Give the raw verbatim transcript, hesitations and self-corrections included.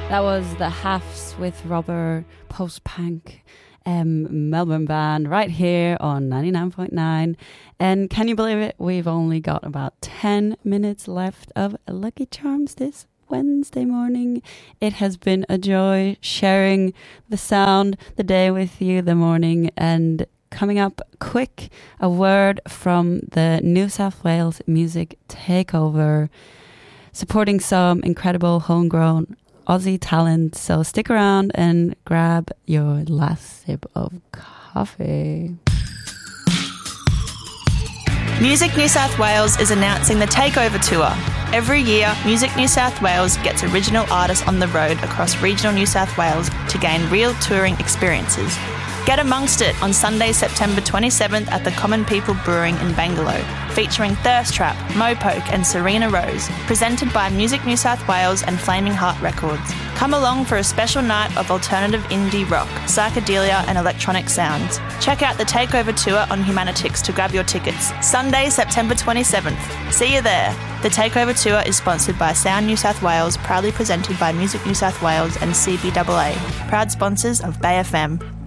That was The Halves with Rubber, post-punk um, Melbourne band right here on ninety-nine point nine. And can you believe it? We've only got about ten minutes left of Lucky Charms this Wednesday morning. It has been a joy sharing the sound, the day with you, the morning. And coming up quick, a word from the New South Wales Music Takeover, supporting some incredible homegrown Aussie talent. So stick around and grab your last sip of coffee. Music New South Wales is announcing the Takeover Tour. Every year, Music New South Wales gets original artists on the road across regional New South Wales to gain real touring experiences. Get amongst it on Sunday, September twenty-seventh at the Common People Brewing in Bangalow, featuring Thirst Trap, Mopoke and Serena Rose, presented by Music New South Wales and Flaming Heart Records. Come along for a special night of alternative indie rock, psychedelia and electronic sounds. Check out the Takeover Tour on Humanitix to grab your tickets. Sunday, September twenty-seventh. See you there. The Takeover Tour is sponsored by Sound New South Wales, proudly presented by Music New South Wales and C B A A, proud sponsors of Bay F M.